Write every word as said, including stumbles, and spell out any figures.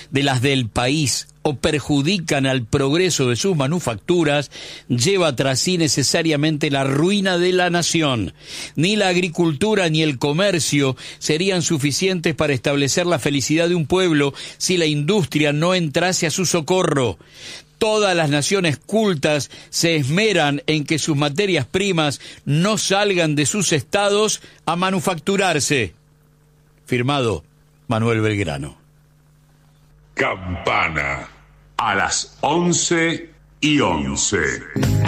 de las del país o perjudican al progreso de sus manufacturas, lleva tras sí necesariamente la ruina de la nación. Ni la agricultura ni el comercio serían suficientes para establecer la felicidad de un pueblo si la industria no entrase a su socorro. Todas las naciones cultas se esmeran en que sus materias primas no salgan de sus estados a manufacturarse. Firmado Manuel Belgrano. Campana a las once y once.